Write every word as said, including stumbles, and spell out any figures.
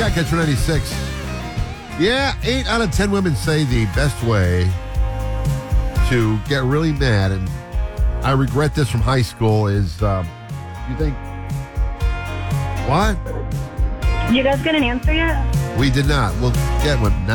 got Catch ninety-six. Yeah, eight out of ten women say the best way to get really mad, and I regret this from high school, is, um, you think, what? You guys get an answer yet? We did not. We'll get one now.